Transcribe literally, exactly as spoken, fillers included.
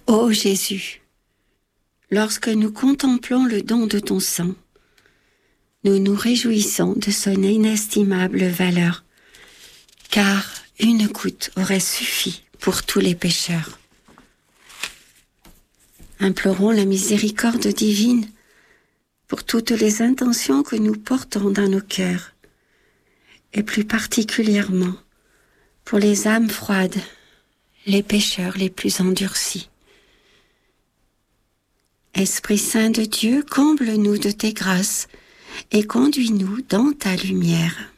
Ô Jésus, lorsque nous contemplons le don de ton sang, nous nous réjouissons de son inestimable valeur, car une goutte aurait suffi pour tous les pécheurs. Implorons la miséricorde divine pour toutes les intentions que nous portons dans nos cœurs, et plus particulièrement pour les âmes froides, les pécheurs les plus endurcis. Esprit Saint de Dieu, comble-nous de tes grâces et conduis-nous dans ta lumière.